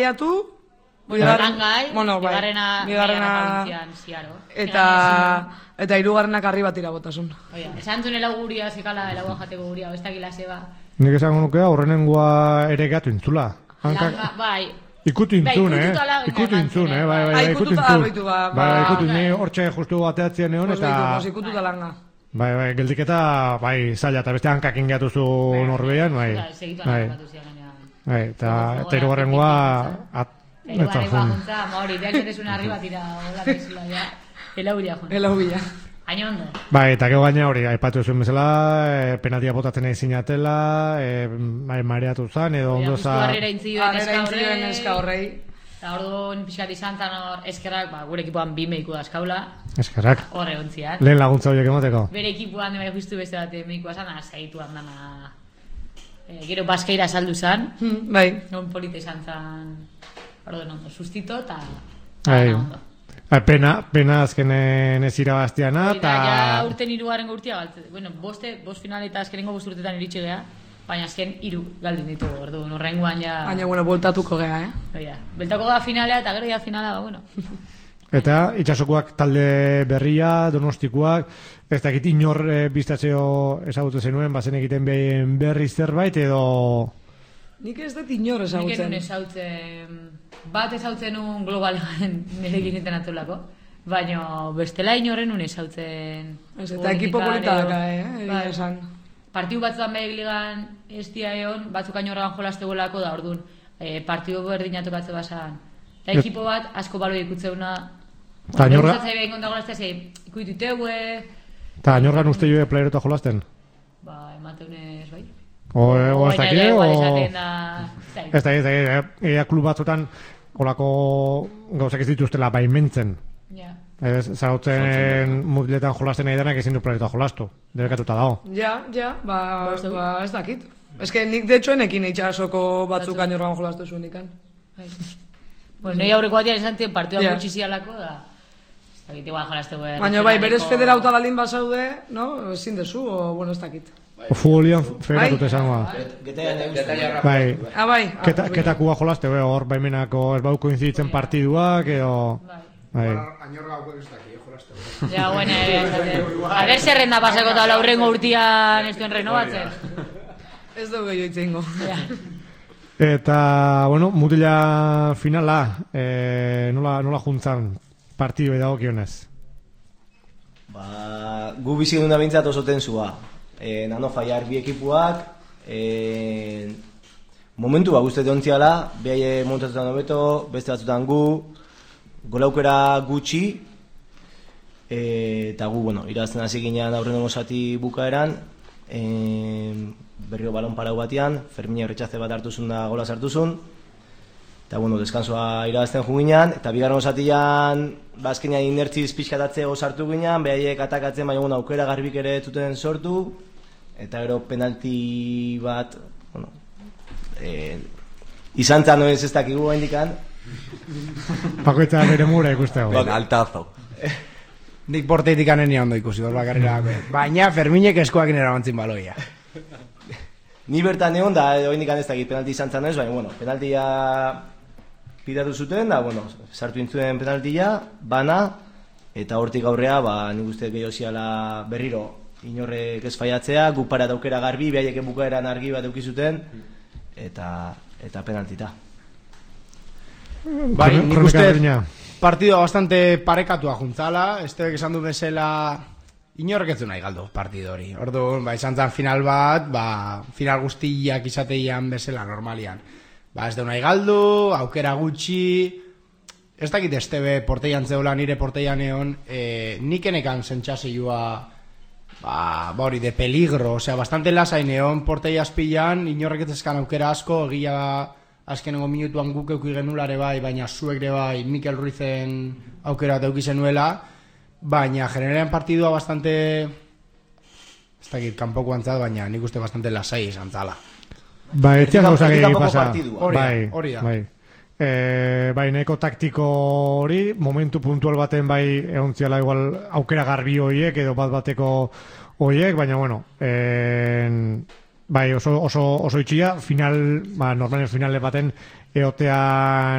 bigarrena eta hirugarrenak arri bat irabotasun. Esan zuen elau guria, zekala elauan jateko guria, ez dakila zeba. Nik esango nukea, horrenengoa ere gatu intzula. Bai. Ikutu intzun, ikutu intzun, bai, ikutu intzun. Bai, ikutu, ni hortxe justu bateatzen egon, eta... Ikutu da langa. Bai, geldiketa, bai, zaila, eta beste hankakin gatuzu norbeian, bai. Bai, eta hirugarrengoa... Hirugarrengoa juntza, hori, beak zetezun arri bat ira, hola bezula, ja. Elaubila. Haino ondo. Bai, eta gero gaina hori, aipatu zuen bezala, penaltia botatzen egin zinatela, mareatu zan, edo ondo za... Harrera intzioen eska horrei. Eta orduan pixkat izan zan hor eskerrak, gure ekipoan bi meiko da eskaula. Eskerrak. Horre ontzian. Lehen laguntza horiek emateko. Bere ekipoan, bai justu beste bat meikoa zan, zaituan dana... Gero baskeira saldu zan. Bai. Non polite izan zan... Orduan ondo, sustito eta... ondo. Pena azkenen ez irabaztiana, eta... Ja urten hirugarren urtia galtzen. Bueno, bost final eta azkenengo 5 urtetan iritsi gea, baina azken 3 galdu ditugu, orduan, horrengoan ja... Baina, bueltatuko gea, Beltako da finalea eta gero ja finala, bueno. Eta itxasokoak talde berria, donostikoak, ez dakit inor biztatzeo ezagutu zenuen, bazen egiten berri zerbait, edo... Nik ez dut inor ezagutzen. Nik ezautzen... Bat ezautzen un globalean nirekin enten atolako, baina bestela inorren un ezautzen... Eta ekipo polita daka, esan. Partiu batzuan behar ligan ez dia egon, batzuk ainorragan jolaztegolako da, orduan, partiu berdinatu batzu basan. Eta ekipo bat asko baloi ikutzeuna... Eta ainorra... Eta ainorran uste joe playerota jolazten? Ba, emateunez, bai. O ez dakit, ez dakit, ea klub batzutan olako gauzak ez dituztela baimentzen. Zautzen mutiletan jolasten nahi denak ezin du planeta jolastu, debekatuta dago. Ja, ez dakit. Ez que nik detxoenekin itxasoko batzuk ainorran jolastu zuen ikan. Nei aurreko batian esan tien partidua gutxizialako da. Ez dakit, igual jolastu behar. Baina bai, berez federauta baldin basaude, ezin dezu, o bueno, ez dakit. O futbolian federatute esangoa. Bai. Bai. Ketakua jolaste, hor baimenako ez bauko inzitzen partiduak, edo... Ainorra hauko ez daki, jolaste. Ja, bueno, a ver zerrenda pasako eta laurrengo urtian ez duen renovatzen. Ez dugu gehiago itzengo. Eta, bueno, mutila finala, nola juntzan partidu edago kionez? Gu bizi duna bintzat oso tensua. Nano fallar bi ekipuak, momentu guztet ontziala, behai montatutan hobeto, beste batzutan gu, golaukera gutxi, eta gu, bueno, irazten hasi ginean aurrengo zati bukaeran, berriro balon parau batean, Fermina erretxaze bat hartuzun da gola sartuzun, eta, bueno, deskansoa irazten ju ginean, eta bigarren zatian, azkenean inertziz pixkatatze sartu ginean, behaiek atakatzen, baina aukera garbik ere zuten sortu, eta gero penalti bat, bueno, izan zan ez dakigu haindikan. Pakoitza ere mura ikustego. Altazo. Nik porteitik anenia ondo ikusi, hor bakarrera. Baina Ferminek eskoak nera bantzin baloia. Ni bertan egon da, haindikan ez dakit penalti izan zan ez, baina, bueno, penaltia pitatu zuten, da, bueno, sartu intzuen penaltia, bana, eta hortik aurrea, nik uste gehiago ziala berriro, inorrek ez faiatzea, guk parat aukera garbi, behaieken bukaeran argi bat eukizuten, eta penaltita. Bai, nik uste partidua bastante parekatua juntzala, ez tebek esan du bezala inorrek ez du nahi galdu partidu hori. Orduan, izan zan final bat, final guztiak izateian bezala normalian. Ez du nahi galdu, aukera gutxi, ez dakit ez tebe porteian zeola, nire porteian egon, nik enekan zentxaseioa hori de peligro, osea, bastante lasain egon portei azpilan, inorrek ez ezkan aukera asko, egia azkenengo minutuan guk euki genulare bai, baina zuek ere bai Mikel Ruizen aukera eta euki zenuela, baina generean partidua bastante, ez dakit, kanpoko antzat, baina nik uste bastante lasai izan zala. Etzian gauzak egin pasa. Hori da. Bai, nahiko taktiko hori, momentu puntual baten bai egontziala igual aukera garbi horiek edo bateko horiek, baina bueno, bai oso itxia, final, normalen finale baten eotean